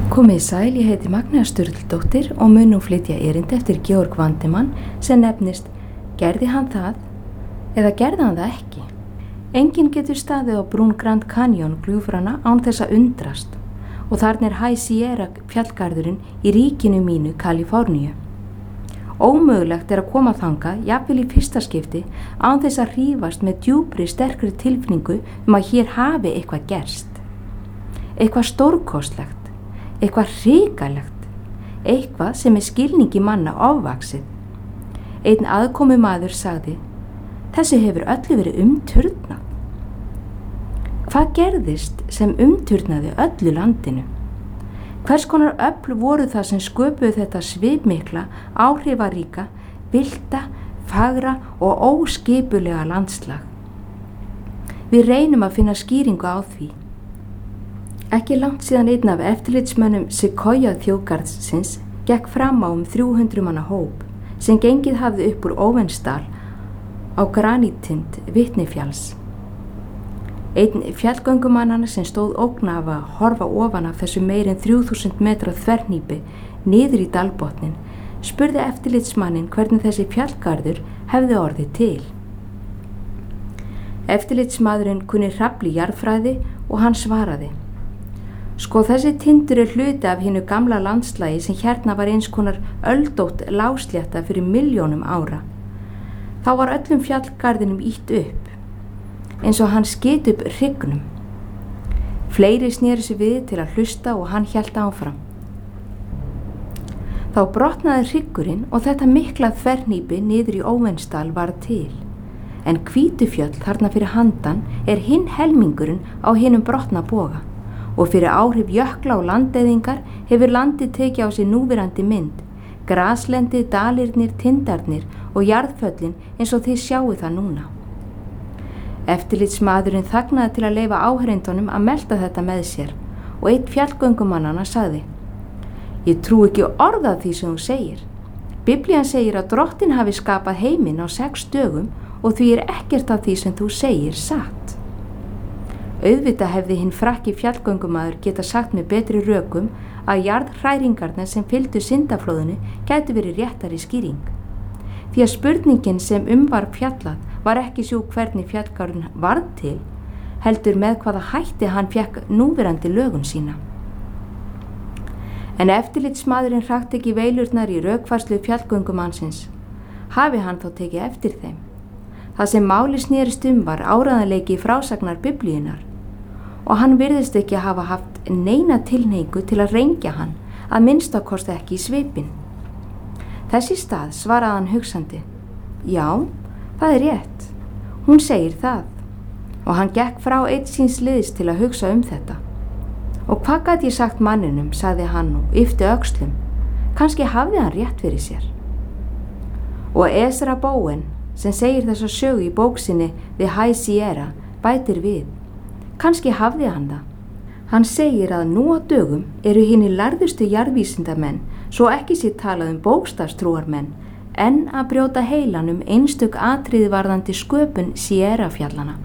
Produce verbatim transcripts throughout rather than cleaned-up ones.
Komið sæl, ég heiti Magnea Sturldóttir og mun nú flytja erindi eftir Georg Vandemann sem nefnist Gerði hann það eða gerði hann það ekki? Enginn getur staðið á brún Grand Canyon gljúfrana án þess að undrast og þarna er High Sierra fjallgarðurinn í ríkinu mínu Kaliforníu. Ómögulegt er að koma þangað, jafnvel í fyrsta skipti, án þess að hrífast með djúpri, sterkri tilfinningu um að hér hafi eitthvað gerst. Eitthvað stórkostlegt. Eitthvað hrikalegt, eitthvað sem er skilningi manna ofvaxið. Einn aðkomu maður sagði, þessi hefur öllu verið umturnað. Hvað gerðist sem umturnaði öllu landinu? Hvers konar öfl voru það sem sköpuðu þetta svipmikla, áhrifaríka, villta, fagra og óskipulega landslag? Við reynum að finna skýringu á því. Ekki langt síðan einn af eftirlitsmönnum Sequoia þjóðgarðsins gekk fram á um þrjú hundruð manna hóp sem gengið hafði upp úr Óvensdal á granítind Vitnifjalls. Einn fjallgöngumannana sem stóð ógna af að horfa ofan af þessu meir en þrjú þúsund metra þverhnípi niður í dalbotnin spurði eftirlitsmanninn hvernig þessi fjallgarður hefði orðið til. Eftirlitsmaðurinn kunni hrafli jarðfræði og hann svaraði. Sko þessi tindur er hluti af hinu gamla landslagi sem hérna var eins konar öldótt láslétta fyrir milljónum ára. Þá var öllum fjallgarðinum ýtt upp, eins og hann skyti upp hryggnum. Fleiri snéru sig við til að hlusta og hann hélt áfram. Þá brotnaði hryggurinn og þetta mikla þverhnípi niður í Óvensdal var til. En Hvítufjöll þarna fyrir handan er hinn helmingurinn á hinum brotna boga. Og fyrir áhrif jökla og landeyðingar hefur landið tekið á sig núverandi mynd, graslendi, dalirnir, tindarnir og jarðföllin eins og þið sjáu það núna. Eftirlitsmaðurinn þagnaði til að leyfa áheyrendunum að melta þetta með sér og einn fjallgöngumannanna sagði, ég trú ekki orð af því sem þú segir. Biblían segir að Drottinn hafi skapað heiminn á sex dögum og því er ekkert af því sem þú segir satt. Auðvitað hefði hinn frakki fjallgöngumaður geta sagt með betri rökum að jarðhræringarnar sem fylgdu syndaflóðinu gætu verið réttari skýring. Því að spurningin sem um var fjallað var ekki svo hvernig fjallgarðurinn varð til, heldur með hvaða hætti hann fekk núverandi lögun sína. En eftirlitsmaðurinn hrakti ekki veilurnar í rökfærslu fjallgöngumannsins. Hafi hann þá tekið eftir þeim. Það sem máli snerist um var áreiðanleiki frásagnar Biblíunnar og hann virðist ekki hafa haft neina tilhneigingu til að rengja hann, að minnstakosti ekki í svipinn. Þess í stað svaraði hann hugsandi, já, það er rétt, hún segir það og hann gekk frá einn síns liðs til að hugsa um þetta. Og hvað gat ég sagt manninum, sagði hann og yppti öxlum, kannski hafði hann rétt fyrir sér. Og Ezra Bowen sem segir þessa sögu í bóksinni The High Sierra, bætir við. Kannski hafði hann það. Hann segir að nú á dögum eru hinir lærðustu jarðvísindamenn, svo ekki sé talað um bókstafstrúarmenn, en að brjóta heilan um einstök atriði varðandi sköpun Sierra fjallana.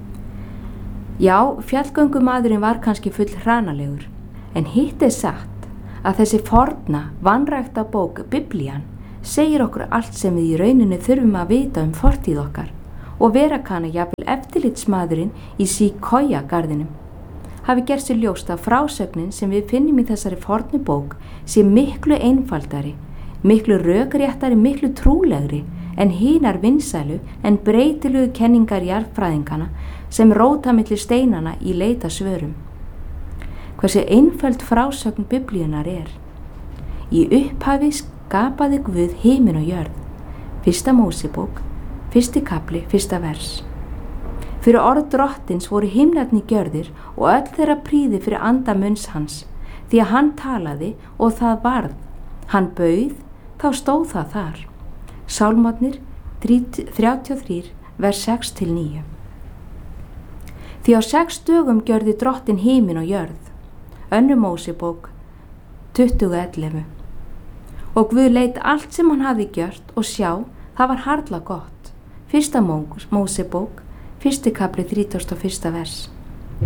Já, fjallgöngumaðurinn var kannski full hranalegur, en hitt er satt að þessi forna, vanrækta bók Biblían segir okkur allt sem við í rauninu þurfum að vita um fortíð okkar og vera kanna jafnvel eftirlitsmaðurinn í Sequoia garðinum hafi gert sér ljóst að frásögnin sem við finnum í þessari fornu bók sé miklu einfaldari, miklu rökréttari, miklu trúlegri en hinar vinsælu en breytilegu kenningar jarðfræðingana sem róta milli steinana í leita svörum. Hversu einföld frásögn Biblíunnar er. Í upphafi skapaði Guð himinn og jörð. Fyrsta Mósebók, fyrsti kafli, fyrsta vers. Fyrir orð Drottins voru himnarnir gjörðir og öll þeirra prýði fyrir anda munns hans, því að hann talaði og það varð. Hann bauð, þá stóð það þar. Sálmarnir þrjátíu og þrjú, vers sex til níu. Því á sex dögum gjörði Drottinn himinn og jörð. Önnur Mósebók tuttugu ellefu. Og Guð leit allt sem hann hafði gjört og sjá, það var harla gott. Fyrsta Mósebók, fyrsti kafli þrítugasta og fyrsta vers.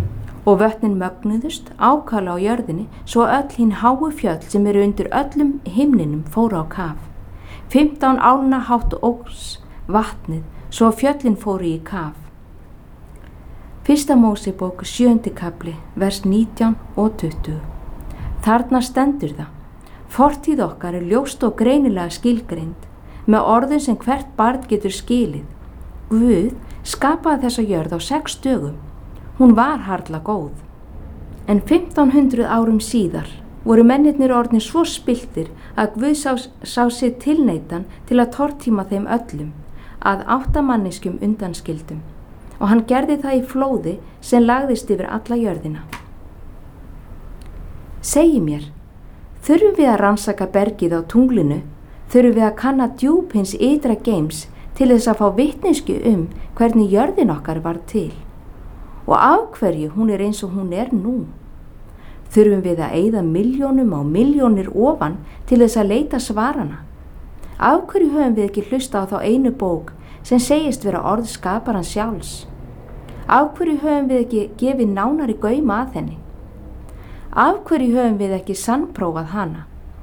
og vötnin mögnuðust ákala á jörðinni svo öll hinn háu fjöll sem eru undir öllum himninum fóru á kaf. Fimmtán álna hátt óx vatnið svo fjöllin fóru í kaf. Fyrsta Mósebók sjöundi kafli, vers nítján og tuttugu. Þarna stendur það: fortíð okkar er ljóst og greinilega skilgreind með orðum sem hvert barn getur skilið. Guð skapaði þessa jörð á sex dögum. Hún var harla góð. En fimmtán hundruð árum síðar voru mennirnir orðnir svo spilltir að Guð sá, sá sig tilneitan til að tortíma þeim öllum, að átta manneskjum undanskildum, og hann gerði það í flóði sem lagðist yfir alla jörðina. Segi mér, þurfum við að rannsaka bergið á tunglinu, þurfum við að kanna djúp hins ytra geims til þess að fá vitneskju um hvernig jörðin okkar var til og af hverju hún er eins og hún er nú. Þurfum við að eyða milljónum á milljónir ofan til þess að leita svarana. Af hverju höfum við ekki hlusta á þá einu bók sem segist vera orð skaparans sjálfs? Af hverju höfum við ekki gefið nánari gauma að henni? Af hverju höfum við ekki sannprófað hana?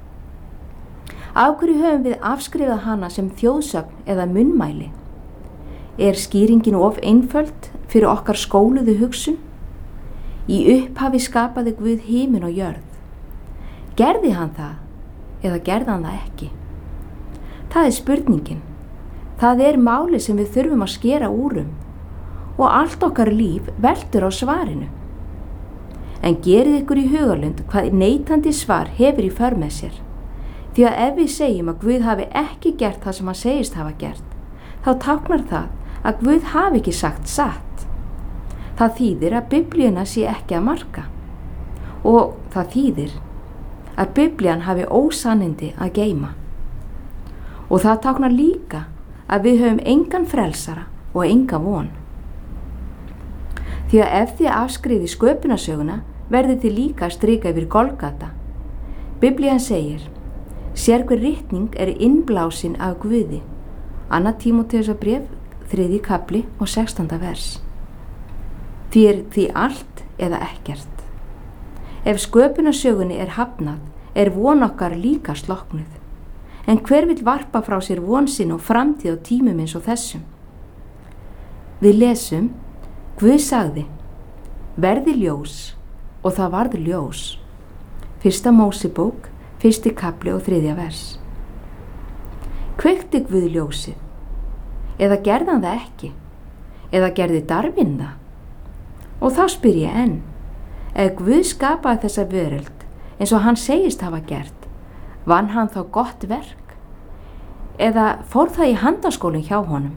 Af hverju höfum við afskrifað hana sem þjóðsögn eða munnmæli? Er skýringin of einföld fyrir okkar skóluðu hugsun? Í upphafi skapaði Guð himin og jörð. Gerði hann það eða gerði hann það ekki? Það er spurningin. Það er máli sem við þurfum að skera úr um og allt okkar líf veltur á svarinu. En gerið ykkur í hugarlund hvað neitandi svar hefur í för með sér. Því að ef við segjum að Guð hafi ekki gert það sem hann segist hafa gert, þá táknar það að Guð hafi ekki sagt satt. Það þýðir að Biblíuna sé ekki að marka og það þýðir að Biblían hafi ósannindi að geyma. Og það táknar líka að við höfum engan frelsara og enga von. Því að ef þið afskriði sköpunarsöguna verði þið líka að strika yfir Golgata. Biblían segir: sérhver ritning er innblásin af Guði. Annað Tímóteusarbréf, þriðji kafli og sextánda vers. Því er því allt eða ekkert. Ef sköpunarsögunni er hafnað, er von okkar líka slokknuð. En hver vill varpa frá sér von sinn og framtíð á tímum eins og þessum? Við lesum: Guð sagði: verði ljós, og það varð ljós. Fyrsta Mósebók, fyrsti kafli og þriðja vers. Kveikti Guð ljósið? Eða gerði hann það ekki? Eða gerði Darwin það? Og þá spyr ég enn, ef Guð skapaði þessa veröld eins og hann segist hafa gert, vann hann þá gott verk? Eða fór það í handaskólinn hjá honum?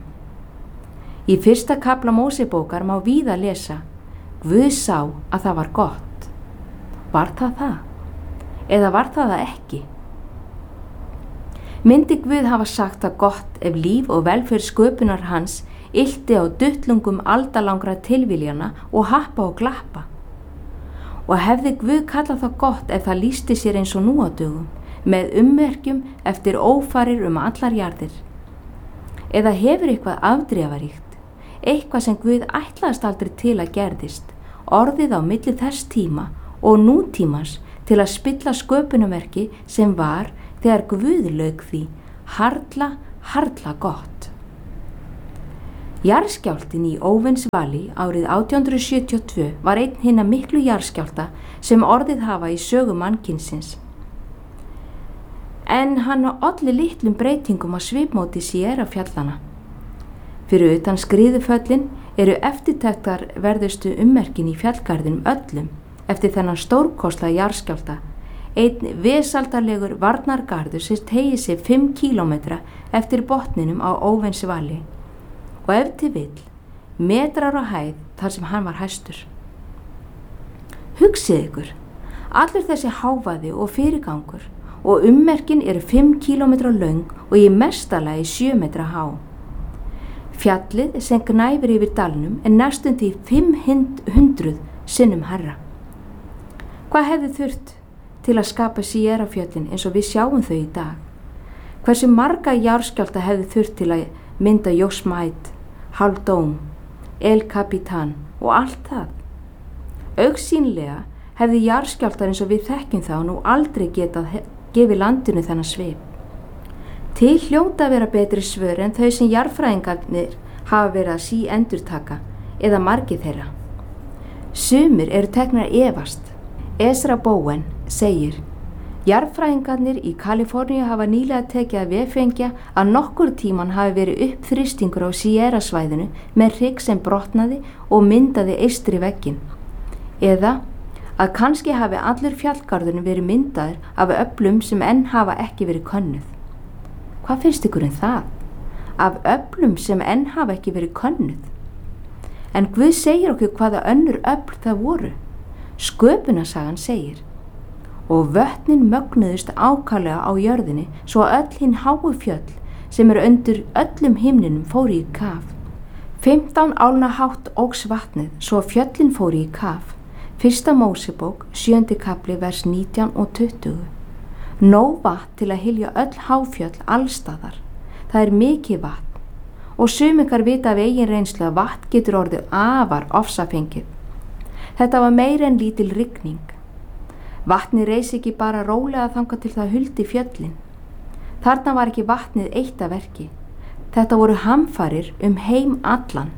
Í fyrsta kafla Mósebókar má víða lesa: Guð sá að það var gott. Var það það? Eða var það það ekki? Myndi Guð hafa sagt það gott ef líf og velferð sköpunar hans ylti á duttlungum aldalangra tilviljana og happa og glappa? Og hefði Guð kallað það gott ef það lýsti sér eins og nú á dögum, með ummerkjum eftir ófarir um allar jarðir? Eða hefur eitthvað afdrifaríkt, eitthvað sem Guð ætlaðist aldrei til að gerðist, orðið á milli þess tíma og nútímans til að spilla sköpunarverki sem var þegar Guð lauk því harla, harla gott. Jarðskjálftinn í Óvensvali árið átján hundruð sjötíu og tvö var einn hinna miklu jarðskjálfta sem orðið hafa í sögu mannkynsins. En hann olli litlum breytingum á svipmóti Sierra-fjallana. Fyrir utan skriðuföllin eru eftirtektarverðustu ummerkin í fjallgarðinum öllum eftir þennan stórkostlega jarðskjálfta, einn vesaldarlegur varnargarður sem teygir sig fimm kílómetra eftir botninum á Óvensvali og ef til vill metrar á hæð þar sem hann var hæstur. Hugsið ykkur, allur þessi hávaði og fyrirgangur og ummerkin eru fimm kílómetra löng og í mestalagi sjö metra há. Fjallið sem gnæfir yfir dalnum er næstum því fimm hundruð sinnum hærra. Hvað hefði þurft til að skapa Sierra-fjöllin eins og við sjáum þau í dag? Hversu marga jarðskjálfta hefði þurft til að mynda Yosemite, Haldón, El Capitan og allt það? Augsýnilega hefði jarðskjálftar eins og við þekkjum þá nú aldrei getað gefið landinu þennan svip. Til hljóta að vera betri svör en þau sem jarðfræðingarnir hafa verið að sí endurtaka eða margir þeirra. Sumir eru teknar að efast. Ezra Bowen segir: jarðfræðingarnir í Kaliforníu hafa nýlega tekið að vefengja að nokkur tíman hafi verið uppþrýstingur á Sierra-svæðinu með hrygg sem brotnaði og myndaði eystri vegginn. Eða að kannski hafi allur fjallgarðurinn verið myndaður af öflum sem enn hafa ekki verið könnuð. Hvað finnst ykkur um það? Af öflum sem enn hafa ekki verið könnuð. En Guð segir okkur hvaða önnur öfl það voru. Sköpunarsagan segir: og vötnin mögnuðust ákaflega á jörðinni svo að öll hinn háu fjöll sem eru undir öllum himninum fóru í kaf. Fimmtán álna hátt óx vatnið svo að fjöllin fóru í kaf. Fyrsta Mósebók, sjöndi kapli, vers nítján og tuttugu. Nóg vatn til að hylja öll háfjöll allstaðar. Það er mikið vatn og sumikar vita af eigin reynslu að vatn getur orðið afar ofsafengið. Þetta var meira en lítil rigning. Vatnið reis ekki bara rólega þangað til það huldi fjöllin. Þarna var ekki vatnið eitt af verki. Þetta voru hamfarir um heim allan.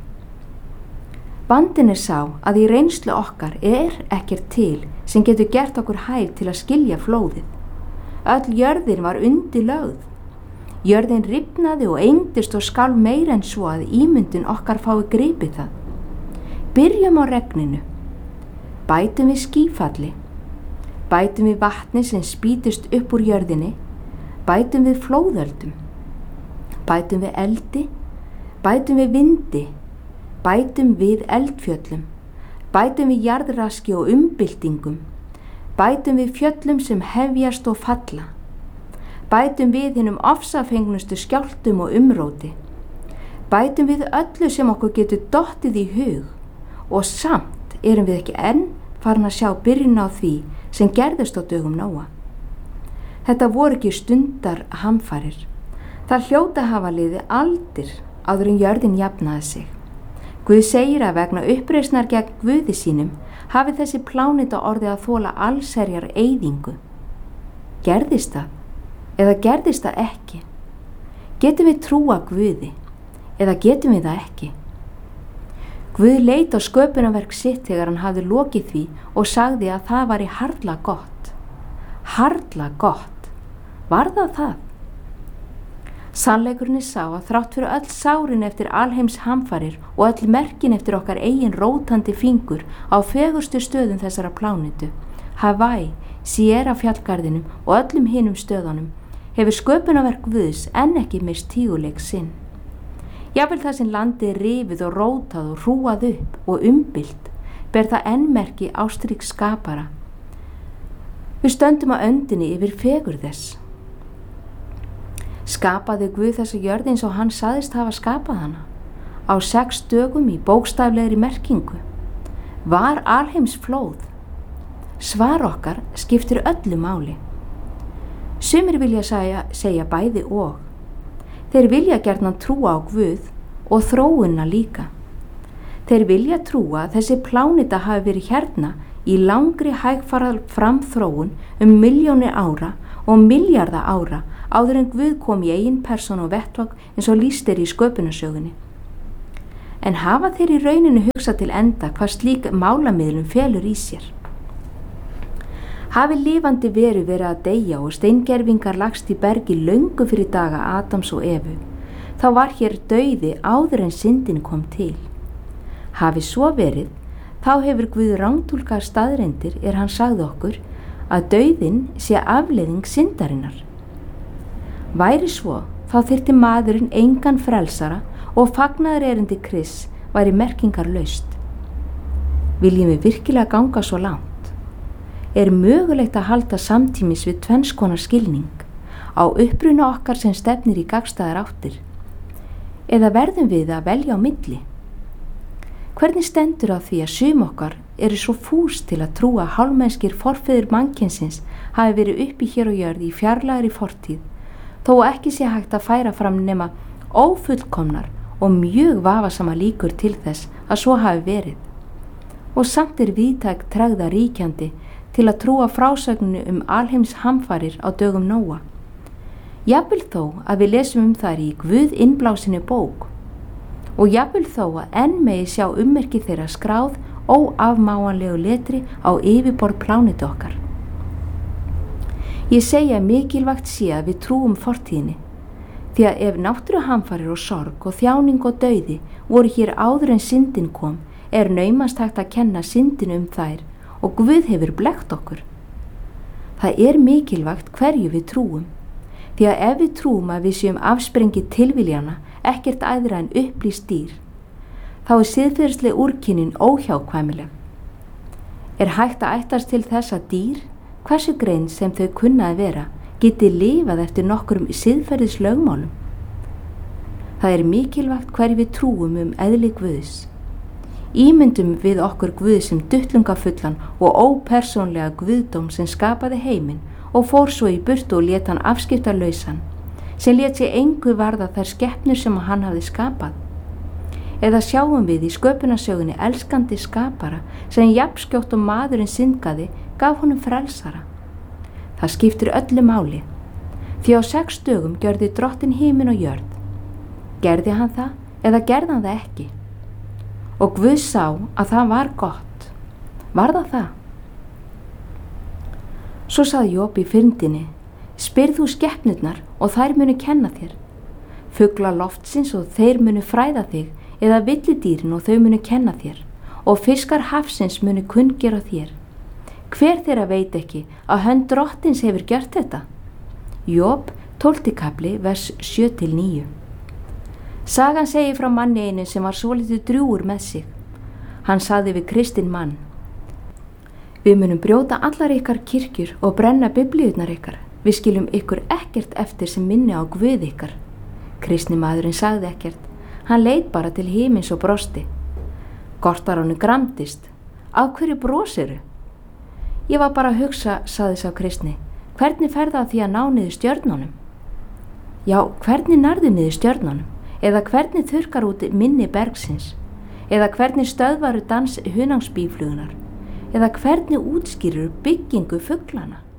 Vandinn er sá að í reynslu okkar er ekkert til sem getur gert okkur hæf til að skilja flóðið. Öll jörðin var undir lögð. Jörðin rifnaði og engdist og skalf meira en svo að ímyndun okkar fái gripið það. Byrjum á regninu. Bætum við skýfalli. Bætum við vatni sem spýtist upp úr jörðinni. Bætum við flóðöldum. Bætum við eldi. Bætum við vindi. Bætum við eldfjöllum. Bætum við jarðraski og umbyltingum. Bætum við fjöllum sem hefjast og falla. Bætum við hinum ofsafengnustu skjálftum og umróti. Bætum við öllu sem okkur getur dottið í hug og samt erum við ekki enn farin að sjá byrjun á því sem gerðist á dögum Nóa. Þetta voru ekki stundar hamfarir. Það hljóta hafa liðið aldir áður en jörðin jafnaði sig. Guð segir að vegna uppreisnar gegn Guði sínum hafi þessi pláneta orðið að þola allsherjar eyðingu. Gerðist það? Eða gerðist það ekki? Getum við trúa Guði? Eða getum við það ekki? Guð leit á sköpunarverk sitt þegar hann hafði lokið því og sagði að það væri harla gott. Harla gott. Var það það? Sannleikurinn er sá að þrátt fyrir öll sárin eftir alheims hamfarir og öll merkin eftir okkar eigin rótandi fingur á fegurstu stöðum þessara plánetu, Hawaii, Sierra fjallgarðinum og öllum hinum stöðunum, hefur sköpunarverk Guðs enn ekki mist tíguleik sinn. Jafnvel það sem landið er rifið og rótað og hrúað upp og umbylt, ber það enn merki ástrík skapara. Við stöndum á öndinni yfir fegur þess. Skapaði Guð þessa jörð eins og hann sagðist hafa skapað hana, á sex dögum í bókstaflegri merkingu. Var alheims flóð? Svar okkar skiptir öllu máli. Sumir vilja segja, segja bæði og. Þeir vilja gjarnan trúa á Guð og þróunna líka. Þeir vilja trúa að þessi pláneta hafi verið hérna í langri hægfarað framþróun um milljónir ára og milljarða ára áður en Guð kom í eigin persón og vettvang eins og lýst er í sköpunarsögunni. En hafa þeir í rauninu hugsað til enda hvað slík málamiðlun felur í sér? Hafi lifandi veru verið að deyja og steingervingar lagst í bergi löngu fyrir daga Adams og Evu, þá var hér dauði áður en syndin kom til. Hafi svo verið, þá hefur Guð rangtúlkað staðreyndir er hann sagði okkur að dauðinn sé afleiðing syndarinnar. Væri svo, þá þyrfti maðurinn engan frelsara og fagnaður erindi Krists væri merkingarlaust. Viljum við virkilega ganga svo langt? Er mögulegt að halda samtímis við tvenns konar skilning á uppruna okkar sem stefnir í gagnstæðar áttir? Eða verðum við að velja á milli? Hvernig stendur á því að sum okkar eru svo fús til að trúa að hálfmennskir forfeður mannkynsins hafi verið uppi hér á jörð í fjarlægri fortíð, þó ekki sé hægt að færa fram nema ófullkomnar og mjög vafasama líkur til þess að svo hafi verið. og samt er víðtæk tregða ríkjandi til að trúa frásögninu um alheims hamfarir á dögum Nóa. Jafnvel þó að við lesum um þær í Guð innblásinni bók og jafnvel þó að enn megi sjá ummerki þeirra skráð óafmáanlegu letri á yfirborð plánetu okkar. Ég segi að mikilvægt sé að við trúum fortíðinni, því að ef náttúruhamfarir og sorg og þjáning og dauði voru hér áður en syndin kom, er naumast hægt að kenna syndin um þær og Guð hefur blekkt okkur. Það er mikilvægt hverju við trúum, því að ef við trúum að við séum afsprengi tilviljana ekkert æðra en upplýst dýr, þá er siðferðisleg úrkynnin óhjákvæmileg. Er hægt að ætlast til þess að dýr, hversu grein sem þau kunna að vera, geti lifað eftir nokkrum siðferðis lögmálum? Það er mikilvægt hverju við trúum um eðli Guðs. Ímyndum við okkur Guð sem duttlungafullan og ópersónlega Guðdóm sem skapaði heiminn og fór svo í burtu og lét hann afskiptalausan, sem lét sig engu varða þær skepnur sem hann hafði skapað. Eða sjáum við í sköpunarsögunni elskandi skapara sem jafnskjótt og maðurinn syndgaði gaf honum frelsara. Það skiptir öllu máli, því á sex dögum gjörði Drottinn himinn og jörð. Gerði hann það eða gerði hann það ekki? Og Guð sá að það var gott. Var það það? Svo sagði Job í fyrndinni, spyrð þú skepnurnar og þær munu kenna þér. Fugla loftsins og þeir munu fræða þig, eða villidýrin og þau munu kenna þér, og fiskar hafsins munu kunngera þér. Hver þeirra veit ekki að hönd Drottins hefur gert þetta? Job, tólfti kafli, vers sjö til níu. Sagan segir frá manni einu sem var svolítið drjúgur með sig. Hann sagði við kristinn mann, við munum brjóta allar ykkar kirkjur og brenna biblíurnar ykkar. Við skiljum ykkur ekkert eftir sem minni á Guð ykkar. Kristni maðurinn sagði ekkert. Hann leit bara til himins og brosti. Gortarónu gramdist. Af hverju brosiru? Ég var bara að hugsa, sagði sá kristni, hvernig fer það því að ná niður stjörnunum? Já, hvernig nærðu niður stjörnunum? Eða hvernig þurkar út minni bergsins? Eða hvernig stöðvaru dans hunangsbíflugunar? Eða hvernig útskýrur byggingu fuglana?